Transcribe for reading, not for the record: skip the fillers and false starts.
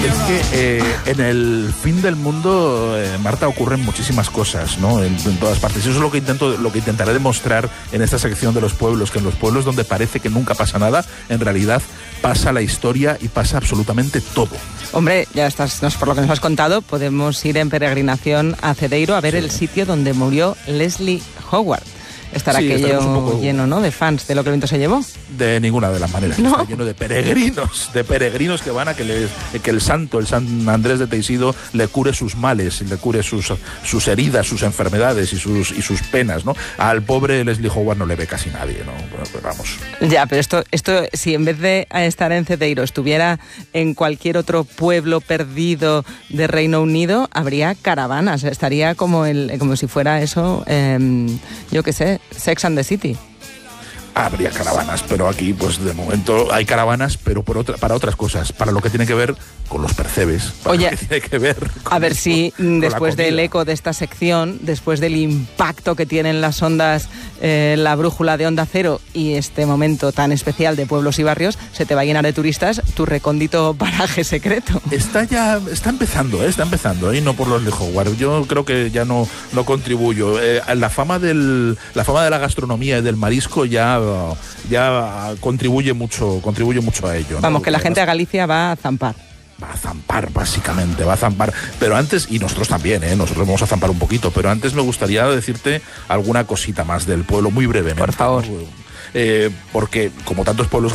Es que en el fin del mundo, Marta, ocurren muchísimas cosas, ¿no? En todas partes. Eso es lo que intentaré demostrar en esta sección de los pueblos, que en los pueblos donde parece que nunca pasa nada, en realidad pasa la historia y pasa absolutamente todo. Hombre, ya estás, por lo que nos has contado, podemos ir en peregrinación a Cedeiro a ver el sitio donde murió Leslie Howard. Estará aquello lleno, ¿no?, de fans de Lo que el viento se llevó. De ninguna de las maneras. ¿No? Está lleno de peregrinos que van a que el San Andrés de Teixido le cure sus males, le cure sus heridas, sus enfermedades y sus penas, ¿no? Al pobre Leslie Howard no le ve casi nadie, ¿no? Pues vamos. Ya, pero esto si en vez de estar en Cedeiro estuviera en cualquier otro pueblo perdido de Reino Unido, habría caravanas. Estaría como si fuera eso, yo qué sé, Sex and the City. Habría caravanas, pero aquí, pues de momento hay caravanas, pero para otras cosas, para lo que tiene que ver con los percebes. Oye, lo que tiene que ver con a ver si después del eco de esta sección, después del impacto que tienen las ondas, la brújula de Onda Cero y este momento tan especial de pueblos y barrios, se te va a llenar de turistas tu recóndito paraje secreto. Está empezando, y no por los de Howard. Yo creo que ya no contribuyo. La fama de la gastronomía y del marisco ya contribuye mucho a ello, ¿no? Vamos, que la gente a Galicia va a zampar. Va a zampar, básicamente, pero antes, y nosotros también, nosotros vamos a zampar un poquito, pero antes me gustaría decirte alguna cosita más del pueblo, muy brevemente. Por favor. Porque como tantos pueblos